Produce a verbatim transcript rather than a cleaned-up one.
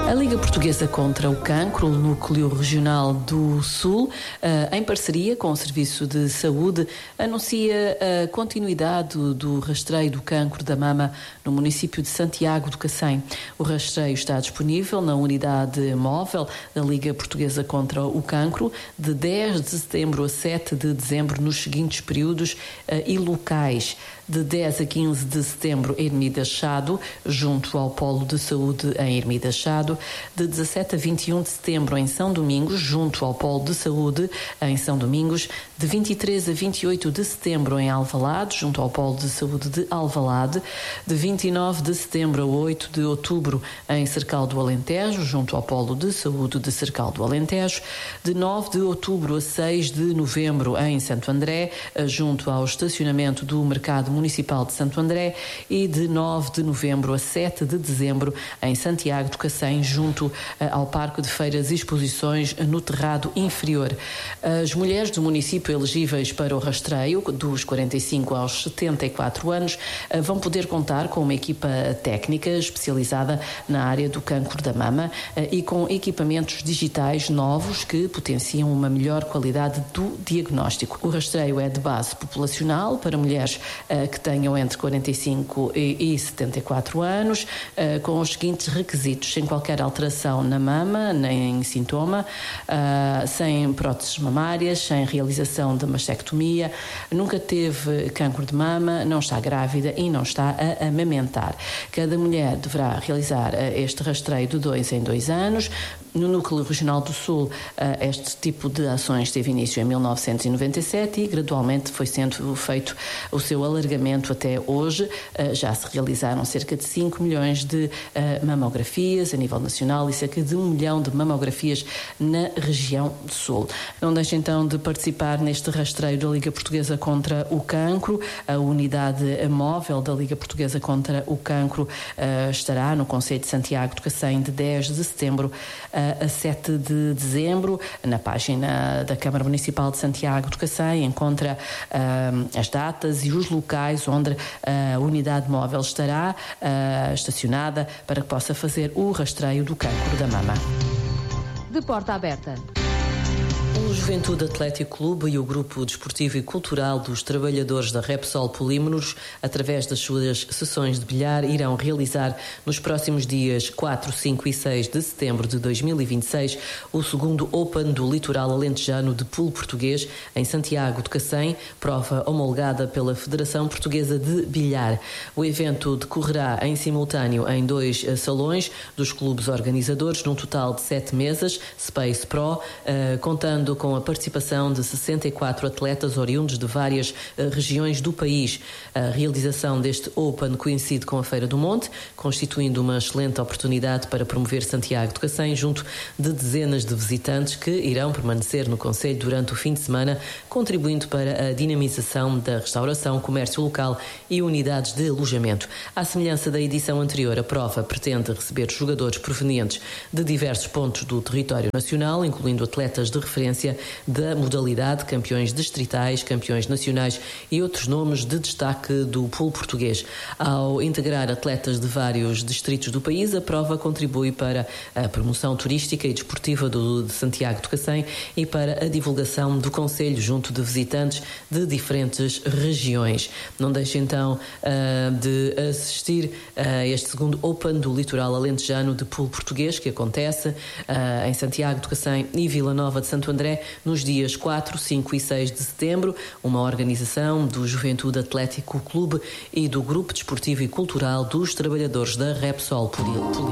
A Liga Portuguesa contra o Cancro, o Núcleo Regional do Sul, em parceria com o Serviço de Saúde, anuncia a continuidade do rastreio do cancro da mama no município de Santiago do Cacém. O rastreio está disponível na unidade móvel da Liga Portuguesa contra o Cancro de dez de setembro a sete de dezembro nos seguintes períodos e locais. De dez a quinze de setembro em Ermida Chado, junto ao Polo de Saúde em Ermida Chado. De dezassete a vinte e um de setembro em São Domingos, junto ao Polo de Saúde em São Domingos. De vinte e três a vinte e oito de setembro em Alvalade, junto ao Polo de Saúde de Alvalade. De vinte e nove de setembro a oito de outubro em Cercal do Alentejo, junto ao Polo de Saúde de Cercal do Alentejo. De nove de outubro a seis de novembro em Santo André, junto ao estacionamento do Mercado Municipal de Santo André, e de nove de novembro a sete de dezembro em Santiago do Cacém, junto ao Parque de Feiras e Exposições no Terrado Inferior. As mulheres do município elegíveis para o rastreio, dos quarenta e cinco aos setenta e quatro anos, vão poder contar com uma equipa técnica especializada na área do cancro da mama e com equipamentos digitais novos que potenciam uma melhor qualidade do diagnóstico. O rastreio é de base populacional para mulheres que tenham entre quarenta e cinco e setenta e quatro anos, com os seguintes requisitos: sem qualquer alteração na mama, nem sintoma, sem próteses mamárias, sem realização de mastectomia, nunca teve cancro de mama, não está grávida e não está a amamentar. Cada mulher deverá realizar este rastreio de dois em dois anos. No Núcleo Regional do Sul, este tipo de ações teve início em mil novecentos e noventa e sete e gradualmente foi sendo feito o seu alargamento até hoje. Já se realizaram cerca de cinco milhões de mamografias a nível nacional e cerca de um milhão de mamografias na região do Sul. Não deixe então de participar neste rastreio da Liga Portuguesa contra o Cancro. A unidade móvel da Liga Portuguesa contra o Cancro estará no concelho de Santiago do Cacém de dez de setembro a sete de dezembro. Na página da Câmara Municipal de Santiago do Cacém encontra uh, as datas e os locais onde a unidade móvel estará uh, estacionada para que possa fazer o rastreio do cancro da mama. De porta aberta. O Juventude Atlético Clube e o Grupo Desportivo e Cultural dos Trabalhadores da Repsol Polímeros, através das suas sessões de bilhar, irão realizar nos próximos dias quatro, cinco e seis de setembro de dois mil e vinte e seis o segundo Open do Litoral Alentejano de Pool Português em Santiago do Cacém, prova homologada pela Federação Portuguesa de Bilhar. O evento decorrerá em simultâneo em dois salões dos clubes organizadores, num total de sete mesas, Space Pro, uh, contando com a participação de sessenta e quatro atletas oriundos de várias uh, regiões do país. A realização deste Open coincide com a Feira do Monte, constituindo uma excelente oportunidade para promover Santiago do Cacém junto de dezenas de visitantes que irão permanecer no concelho durante o fim de semana, contribuindo para a dinamização da restauração, comércio local e unidades de alojamento. À semelhança da edição anterior, a prova pretende receber jogadores provenientes de diversos pontos do território nacional, incluindo atletas de referência da modalidade, campeões distritais, campeões nacionais e outros nomes de destaque do pool português. Ao integrar atletas de vários distritos do país, a prova contribui para a promoção turística e desportiva do, de Santiago do Cacém e para a divulgação do concelho junto de visitantes de diferentes regiões. Não deixe então de assistir a este segundo Open do Litoral Alentejano de Pool Português, que acontece em Santiago do Cacém e Vila Nova de Santo André nos dias quatro, cinco e seis de setembro, uma organização do Juventude Atlético Clube e do Grupo Desportivo e Cultural dos Trabalhadores da Repsol Polímeros.